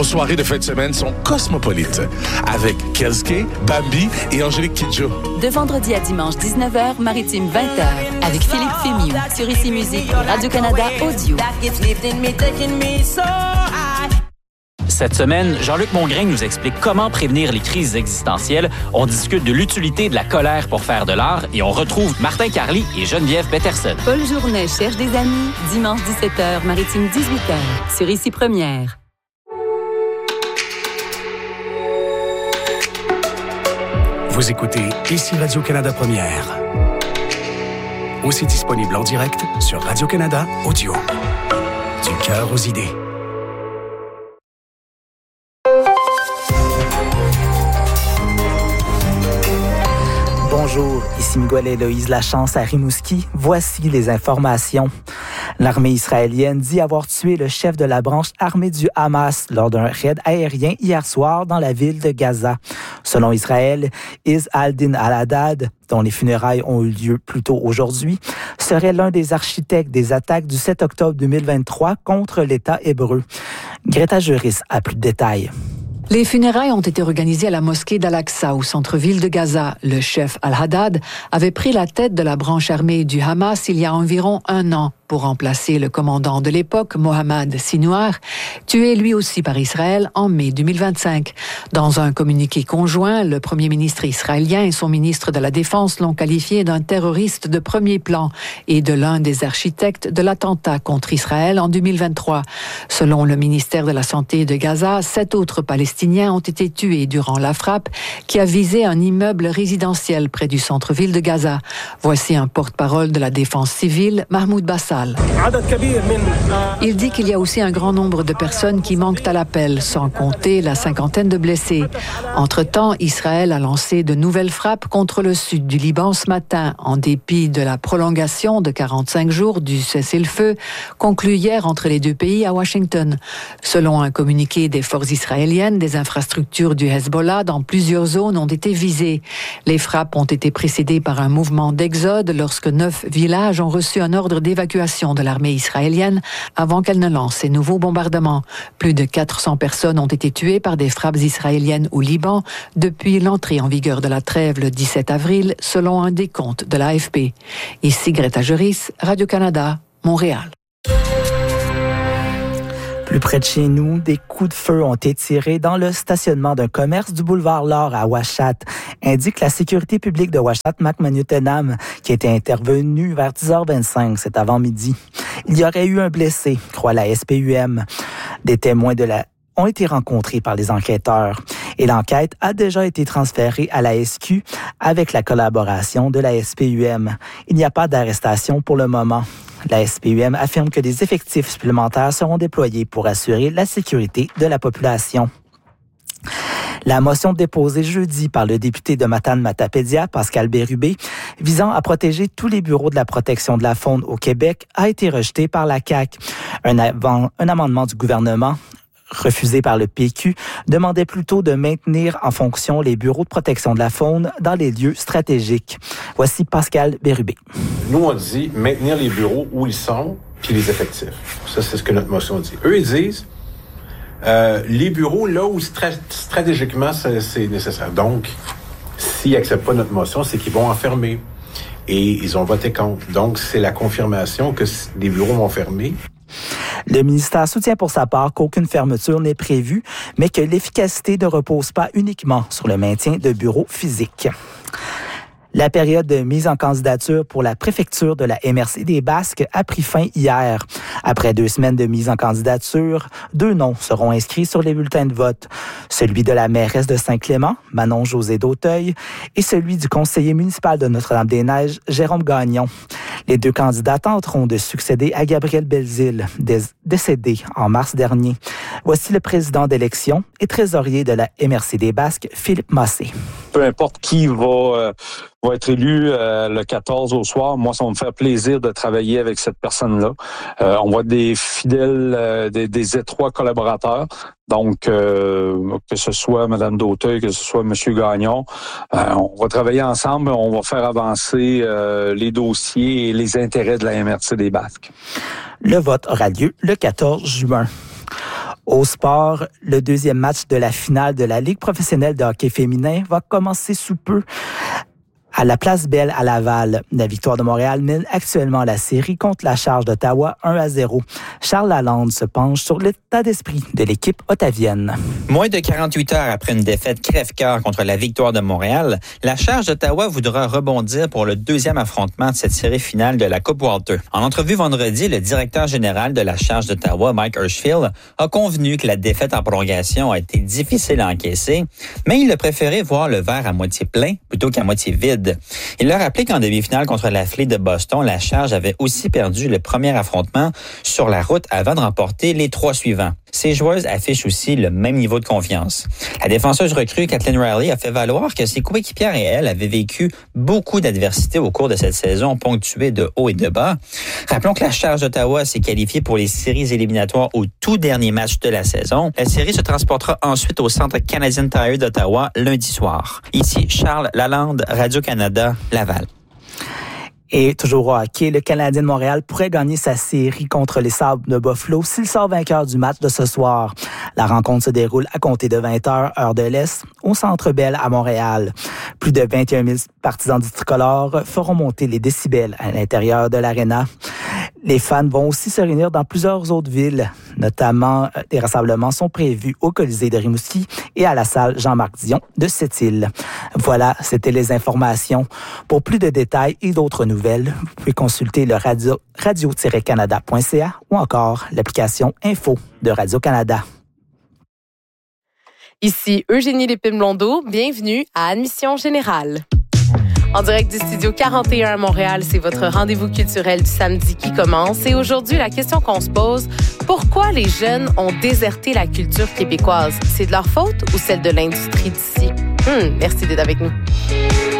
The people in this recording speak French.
Nos soirées de fin de semaine sont cosmopolites, avec Kelske, Bambi et Angélique Kidjo. De vendredi à dimanche 19h, Maritime 20h, avec Philippe Fémiou, sur Ici Musique et Radio-Canada Audio. Cette semaine, Jean-Luc Mongrain nous explique comment prévenir les crises existentielles. On discute de l'utilité de la colère pour faire de l'art et on retrouve Martin Carly et Geneviève Peterson. Paul Journet cherche des amis, dimanche 17h, Maritime 18h, sur Ici Première. Vous écoutez Ici Radio-Canada Première. Aussi disponible en direct sur Radio-Canada Audio. Du cœur aux idées. Bonjour, ici Miguel Héloïse Lachance à Rimouski. Voici les informations. L'armée israélienne dit avoir tué le chef de la branche armée du Hamas lors d'un raid aérien hier soir dans la ville de Gaza. Selon Israël, Izz al-Din al-Haddad, dont les funérailles ont eu lieu plus tôt aujourd'hui, serait l'un des architectes des attaques du 7 octobre 2023 contre l'État hébreu. Greta Juris a plus de détails. Les funérailles ont été organisées à la mosquée d'Al-Aqsa, au centre-ville de Gaza. Le chef al-Haddad avait pris la tête de la branche armée du Hamas il y a environ 1 an pour remplacer le commandant de l'époque, Mohammad Sinwar, tué lui aussi par Israël en mai 2025. Dans un communiqué conjoint, le premier ministre israélien et son ministre de la Défense l'ont qualifié d'un terroriste de premier plan et de l'un des architectes de l'attentat contre Israël en 2023. Selon le ministère de la Santé de Gaza, 7 autres Palestiniens ont été tués durant la frappe qui a visé un immeuble résidentiel près du centre-ville de Gaza. Voici un porte-parole de la défense civile, Mahmoud Bassal. Il dit qu'il y a aussi un grand nombre de personnes qui manquent à l'appel, sans compter la 50aine de blessés. Entre-temps, Israël a lancé de nouvelles frappes contre le sud du Liban ce matin, en dépit de la prolongation de 45 jours du cessez-le-feu conclu hier entre les deux pays à Washington. Selon un communiqué des forces israéliennes, des infrastructures du Hezbollah dans plusieurs zones ont été visées. Les frappes ont été précédées par un mouvement d'exode lorsque 9 villages ont reçu un ordre d'évacuation de l'armée israélienne avant qu'elle ne lance ses nouveaux bombardements. Plus de 400 personnes ont été tuées par des frappes israéliennes au Liban depuis l'entrée en vigueur de la trêve le 17 avril, selon un décompte de l'AFP. Ici Greta Juris, Radio-Canada, Montréal. Plus près de chez nous, des coups de feu ont été tirés dans le stationnement d'un commerce du boulevard Laure à Ouachat, indique la sécurité publique de Ouachat, Macmaniutenam, qui était intervenue vers 10h25 cet avant-midi. Il y aurait eu un blessé, croit la SPUM. Des témoins ont été rencontrés par les enquêteurs et l'enquête a déjà été transférée à la SQ avec la collaboration de la SPUM. Il n'y a pas d'arrestation pour le moment. La SPUM affirme que des effectifs supplémentaires seront déployés pour assurer la sécurité de la population. La motion déposée jeudi par le député de Matane-Matapédia, Pascal Bérubé, visant à protéger tous les bureaux de la protection de la faune au Québec, a été rejetée par la CAQ. Un amendement du gouvernement refusé par le PQ, demandait plutôt de maintenir en fonction les bureaux de protection de la faune dans les lieux stratégiques. Voici Pascal Bérubé. Nous, on dit maintenir les bureaux où ils sont, puis les effectifs. Ça, c'est ce que notre motion dit. Eux, ils disent les bureaux là où stratégiquement c'est nécessaire. Donc, s'ils n'acceptent pas notre motion, c'est qu'ils vont en fermer. Et ils ont voté contre. Donc, c'est la confirmation que les bureaux vont fermer. Le ministère soutient pour sa part qu'aucune fermeture n'est prévue, mais que l'efficacité ne repose pas uniquement sur le maintien de bureaux physiques. La période de mise en candidature pour la préfecture de la MRC des Basques a pris fin hier. Après 2 semaines de mise en candidature, 2 noms seront inscrits sur les bulletins de vote. Celui de la mairesse de Saint-Clément, Manon-Josée d'Auteuil, et celui du conseiller municipal de Notre-Dame-des-Neiges, Jérôme Gagnon. Les 2 candidats tenteront de succéder à Gabriel Belzile, décédé en mars dernier. Voici le président d'élection et trésorier de la MRC des Basques, Philippe Massé. Peu importe qui va être élu le 14 au soir, moi, ça va me faire plaisir de travailler avec cette personne-là. On va être des fidèles, des étroits collaborateurs. Donc, que ce soit Mme d'Auteuil, que ce soit M. Gagnon, on va travailler ensemble, on va faire avancer les dossiers et les intérêts de la MRC des Basques. Le vote aura lieu le 14 juin. Au sport, le deuxième match de la finale de la Ligue professionnelle de hockey féminin va commencer sous peu à la Place Belle à Laval. La Victoire de Montréal mène actuellement la série contre la Charge d'Ottawa 1-0. Charles Lalande se penche sur l'état d'esprit de l'équipe ottavienne. Moins de 48 heures après une défaite crève-cœur contre la Victoire de Montréal, la Charge d'Ottawa voudra rebondir pour le deuxième affrontement de cette série finale de la Coupe Walter. En entrevue vendredi, le directeur général de la Charge d'Ottawa, Mike Hirschfield, a convenu que la défaite en prolongation a été difficile à encaisser, mais il a préféré voir le verre à moitié plein plutôt qu'à moitié vide. Il leur a rappelé qu'en demi-finale contre la Fleet de Boston, la Charge avait aussi perdu le premier affrontement sur la route avant de remporter les 3 suivants. Ces joueuses affichent aussi le même niveau de confiance. La défenseuse recrue Kathleen Riley a fait valoir que ses coéquipières et elle avaient vécu beaucoup d'adversités au cours de cette saison ponctuée de hauts et de bas. Rappelons que la Charge d'Ottawa s'est qualifiée pour les séries éliminatoires au tout dernier match de la saison. La série se transportera ensuite au Centre Canadian Tire d'Ottawa lundi soir. Ici Charles Lalande, Radio-Canada, Laval. Et toujours au hockey, le Canadien de Montréal pourrait gagner sa série contre les Sabres de Buffalo s'il sort vainqueur du match de ce soir. La rencontre se déroule à compter de 20h, heure de l'Est, au Centre Bell à Montréal. Plus de 21 000 partisans du tricolore feront monter les décibels à l'intérieur de l'aréna. Les fans vont aussi se réunir dans plusieurs autres villes. Notamment, des rassemblements sont prévus au Colisée de Rimouski et à la salle Jean-Marc Dion de Sept-Îles. Voilà, c'était les informations. Pour plus de détails et d'autres nouvelles, vous pouvez consulter le radio-canada.ca ou encore l'application Info de Radio-Canada. Ici Eugénie Lépine-Blondeau, bienvenue à Admission Générale. En direct du Studio 41 à Montréal, c'est votre rendez-vous culturel du samedi qui commence. Et aujourd'hui, la question qu'on se pose, pourquoi les jeunes ont déserté la culture québécoise? C'est de leur faute ou celle de l'industrie d'ici? Merci d'être avec nous.